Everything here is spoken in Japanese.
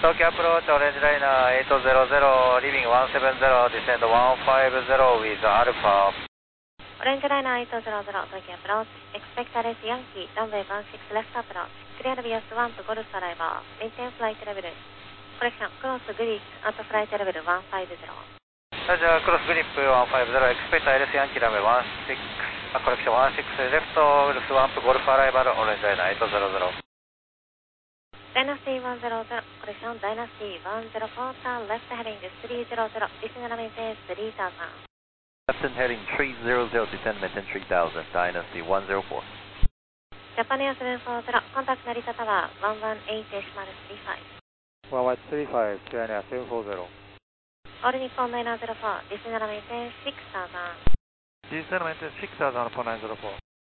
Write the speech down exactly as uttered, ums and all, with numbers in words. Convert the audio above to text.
東京アプローチオレンジライナーはちゼロゼロ、リビングいちななゼロ、ディセンドいちごゼロ with アルファ。 オレンジライナーはちゼロゼロ、東京アプローチ、エクスペクタレスヤンキー、ランウェイいちじゅうろくレフトアプローチ、クリアルビアスワンプゴルフアライバー、メインテンフライトレベル、コレクション、クロスグリップ、アウトフライトレベルいちごゼロ。 ラジャークロスグリップいちごゼロ、エクスペクター エルエス ヤンキーランウェイじゅうろく、コレクションじゅうろくレフト、ウルスワンプゴルフアライバル、オレンジライナーはちゼロゼロ。 ダイナスティいちゼロゼロ、コレクションダイナスティいちゼロよん、ターンレフトヘディングさんゼロゼロ、ディスナラメンテンさんぜろぜろ。 Left and heading three zero zero, descend maintain three thousand, Dynasty one zero four. ジャパネアセブンフォーゼロ、コンタクト成田タワーいちいちはちデシマルさんじゅうご。 one one three five, China seven four zero. オール日本きゅうゼロよん、ディスナラメンテンろくゼロゼロ。 Descend maintain six thousand upon nine zero four.